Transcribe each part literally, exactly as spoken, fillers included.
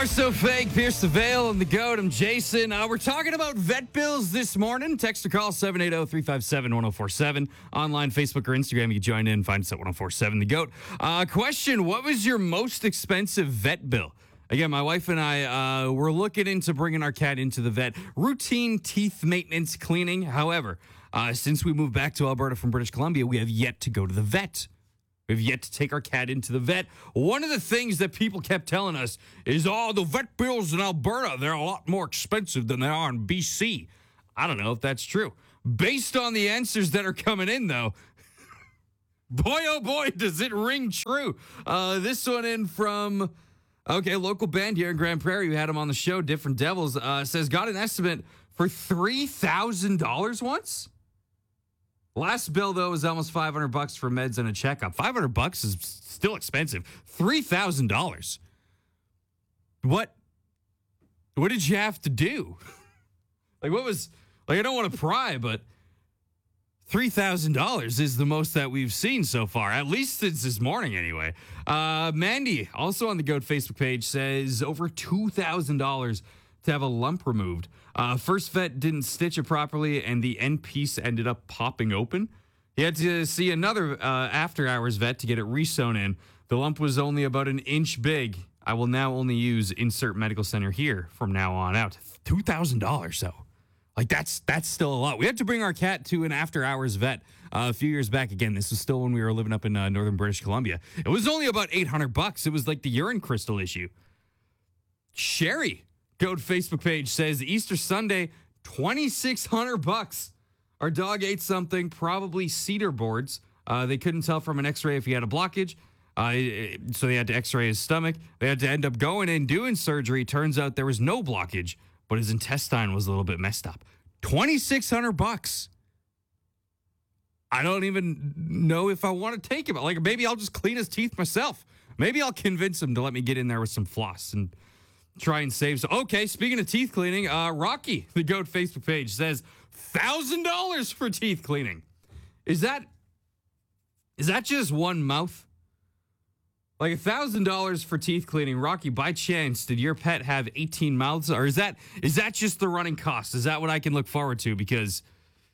Are So Fake, Pierce the Veil, and the GOAT. I'm Jason. Uh, we're talking about vet bills this morning. Text or call seven eight zero, three five seven, one zero four seven. Online, Facebook, or Instagram. You can join in. Find us at one zero four seven, the GOAT. Uh, question, what was your most expensive vet bill? Again, my wife and I uh, were looking into bringing our cat into the vet. Routine teeth maintenance cleaning. However, uh, since we moved back to Alberta from British Columbia, we have yet to go to the vet. We've yet to take our cat into the vet. One of the things that people kept telling us is, oh, the vet bills in Alberta, they're a lot more expensive than they are in B C. I don't know if that's true. Based on the answers that are coming in, though, boy, oh boy, does it ring true. Uh, this one in from, okay, local band here in Grand Prairie. We had them on the show, Different Devils, uh, says, got an estimate for three thousand dollars once? Last bill, though, was almost five hundred bucks for meds and a checkup. five hundred bucks is still expensive. three thousand dollars. What? What did you have to do? Like, what was, like, I don't want to pry, but three thousand dollars is the most that we've seen so far, at least since this morning, anyway. Uh, Mandy, also on the GOAT Facebook page, says over two thousand dollars to have a lump removed. Uh, first vet didn't stitch it properly, and the end piece ended up popping open. He had to see another uh, after-hours vet to get it re-sewn in. The lump was only about an inch big. I will now only use Insert Medical Center here from now on out. two thousand dollars, though. Like, that's that's still a lot. We had to bring our cat to an after-hours vet uh, a few years back. Again, this was still when we were living up in uh, northern British Columbia. It was only about eight hundred bucks. It was like the urine crystal issue. Sherry, GOAT Facebook page, says Easter Sunday, twenty-six hundred bucks. Our dog ate something, probably cedar boards. Uh, they couldn't tell from an x-ray if he had a blockage, uh, so they had to x-ray his stomach. They had to end up going in, doing surgery. Turns out there was no blockage, but his intestine was a little bit messed up. twenty-six hundred bucks. I don't even know if I want to take him. Like, maybe I'll just clean his teeth myself. Maybe I'll convince him to let me get in there with some floss and try and save. So, okay, speaking of teeth cleaning, uh, Rocky, the GOAT Facebook page, says one thousand dollars for teeth cleaning. Is that, is that just one mouth? Like one thousand dollars for teeth cleaning. Rocky, by chance, did your pet have eighteen mouths? Or is that is that just the running cost? Is that what I can look forward to? Because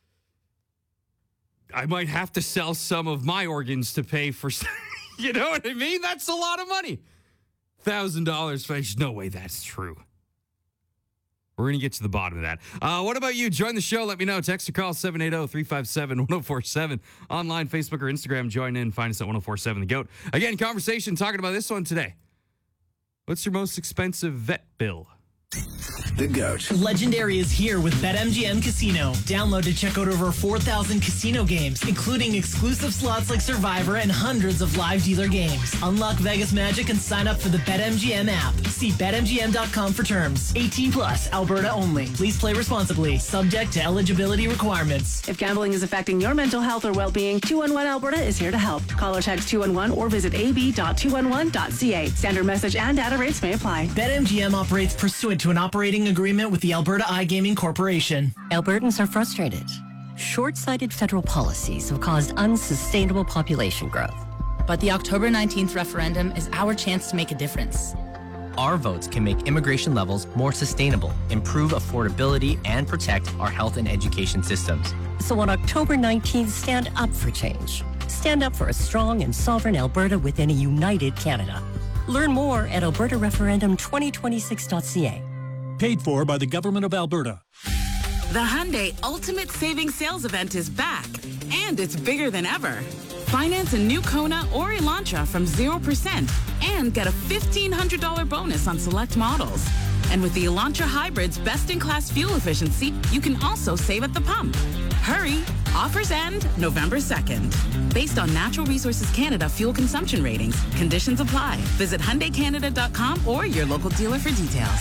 I might have to sell some of my organs to pay for, you know what I mean? That's a lot of money. one thousand dollars. There's no way that's true. We're going to get to the bottom of that. Uh, what about you? Join the show. Let me know. Text or call seven eight zero, three five seven, one zero four seven. Online, Facebook, or Instagram. Join in. Find us at one zero four seven, the GOAT. Again, conversation talking about this one today. What's your most expensive vet bill? The GOAT. Legendary is here with BetMGM Casino. Download to check out over four thousand casino games, including exclusive slots like Survivor and hundreds of live dealer games. Unlock Vegas magic and sign up for the BetMGM app. See Bet M G M dot com for terms. eighteen plus, Alberta only. Please play responsibly. Subject to eligibility requirements. If gambling is affecting your mental health or well-being, two one one Alberta is here to help. Call or text two one one or visit a b dot two one one dot c a. Standard message and data rates may apply. BetMGM operates pursuant to an operating agreement with the Alberta iGaming Corporation. Albertans are frustrated. Short-sighted federal policies have caused unsustainable population growth. But the October nineteenth referendum is our chance to make a difference. Our votes can make immigration levels more sustainable, improve affordability, and protect our health and education systems. So on October nineteenth, stand up for change. Stand up for a strong and sovereign Alberta within a united Canada. Learn more at alberta referendum twenty twenty-six dot c a. Paid for by the Government of Alberta. The Hyundai Ultimate Savings Sales Event is back, and it's bigger than ever. Finance a new Kona or Elantra from zero percent and get a fifteen hundred dollars bonus on select models. And with the Elantra Hybrid's best-in-class fuel efficiency, you can also save at the pump. Hurry! Offers end November second. Based on Natural Resources Canada fuel consumption ratings, conditions apply. Visit Hyundai Canada dot com or your local dealer for details.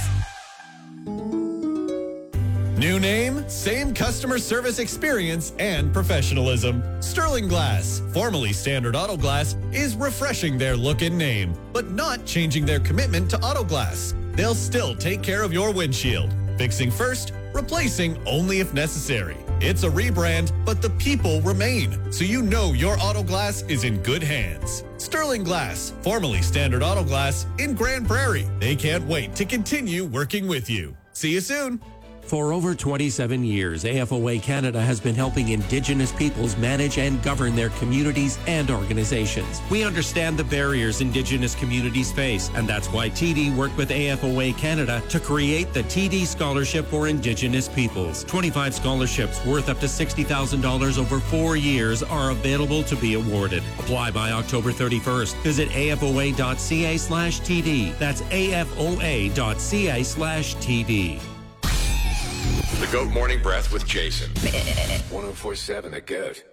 New name, same customer service experience and professionalism. Sterling Glass, formerly Standard Auto Glass, is refreshing their look and name, but not changing their commitment to auto glass. They'll still take care of your windshield. Fixing first, replacing only if necessary. It's a rebrand, but the people remain, so you know your auto glass is in good hands. Sterling Glass, formerly Standard Auto Glass, in Grand Prairie. They can't wait to continue working with you. See you soon. For over twenty-seven years, A F O A Canada has been helping Indigenous peoples manage and govern their communities and organizations. We understand the barriers Indigenous communities face, and that's why T D worked with A F O A Canada to create the T D Scholarship for Indigenous Peoples. twenty-five scholarships worth up to sixty thousand dollars over four years are available to be awarded. Apply by October thirty-first. Visit afoa.ca slash TD. That's afoa.ca slash TD. The Goat Morning Breath with Jason. one oh four point seven The Goat.